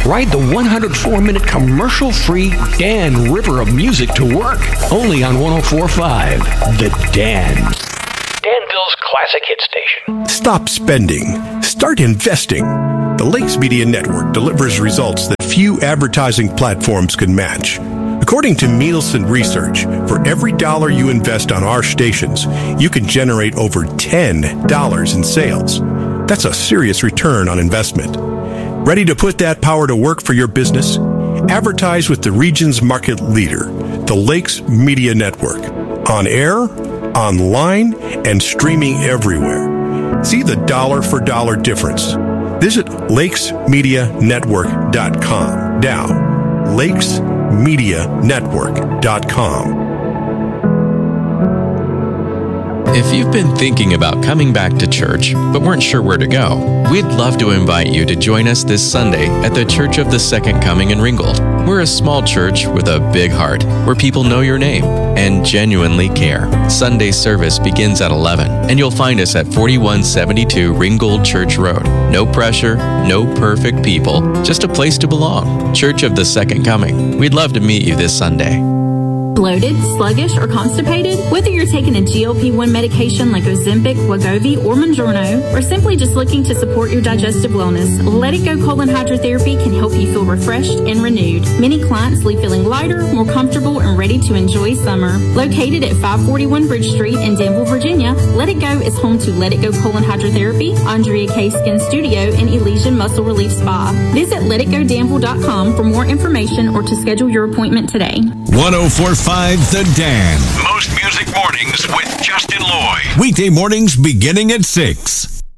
Ride the 104-minute commercial-free Dan River of music to work. Only on 104.5, The Dan. Danville's classic hit station. Stop spending. Start investing. The Lakes Media Network delivers results that few advertising platforms can match. According to Nielsen Research, for every dollar you invest on our stations, you can generate over $10 in sales. That's a serious return on investment. Ready to put that power to work for your business? Advertise with the region's market leader, the Lakes Media Network. On air, online, and streaming everywhere. See the dollar for dollar difference. Visit lakesmedianetwork.com. Now, lakesmedianetwork.com. If you've been thinking about coming back to church but weren't sure where to go, we'd love to invite you to join us this Sunday at the Church of the Second Coming in Ringgold. We're a small church with a big heart where people know your name and genuinely care. Sunday service begins at 11, and you'll find us at 4172 Ringgold Church Road. No pressure, no perfect people, just a place to belong. Church of the Second Coming. We'd love to meet you this Sunday. Bloated, sluggish, or constipated? Whether you're taking a GLP-1 medication like Ozempic, Wegovy, or Mounjaro, or simply just looking to support your digestive wellness, Let It Go Colon Hydrotherapy can help you feel refreshed and renewed. Many clients leave feeling lighter, more comfortable, and ready to enjoy summer. Located at 541 Bridge Street in Danville, Virginia, Let It Go is home to Let It Go Colon Hydrotherapy, Andrea K. Skin Studio, and Elysian Muscle Relief Spa. Visit letitgodanville.com for more information or to schedule your appointment today. 104.5 The Dan. Most music mornings with Justin Lloyd. Weekday mornings beginning at 6.